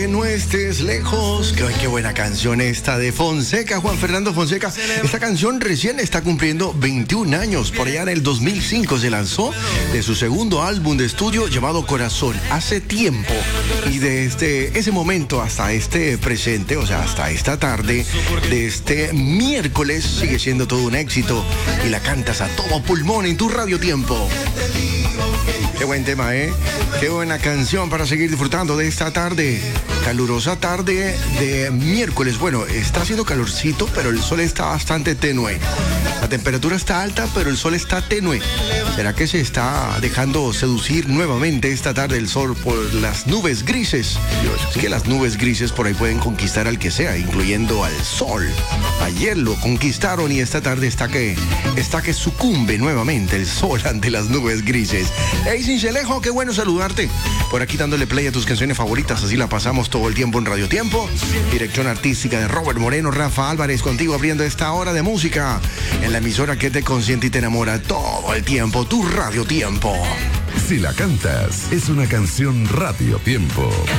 No estés lejos. Qué buena canción esta de Fonseca, Juan Fernando Fonseca. Esta canción recién está cumpliendo 21 años. Por allá en el 2005 se lanzó de su segundo álbum de estudio llamado Corazón. Hace tiempo. Y desde ese momento hasta este presente, o sea, hasta esta tarde de este miércoles, sigue siendo todo un éxito. Y la cantas a todo pulmón en tu Radio Tiempo. Qué buen tema, ¿eh? Qué buena canción para seguir disfrutando de esta tarde. Calurosa tarde de miércoles. Bueno, está haciendo calorcito, pero el sol está bastante tenue. La temperatura está alta, pero el sol está tenue. ¿Será que se está dejando seducir nuevamente esta tarde el sol por las nubes grises? Es que las nubes grises por ahí pueden conquistar al que sea, incluyendo al sol. Ayer lo conquistaron y esta tarde está que sucumbe nuevamente el sol ante las nubes grises. Hey, Cincelejo, qué bueno saludarte. Por aquí dándole play a tus canciones favoritas, así la pasamos todo el tiempo en Radio Tiempo. Dirección artística de Robert Moreno, Rafa Álvarez, contigo abriendo esta hora de música en la emisora que te consiente y te enamora todo el tiempo, tu Radio Tiempo. Si la cantas, es una canción Radio Tiempo.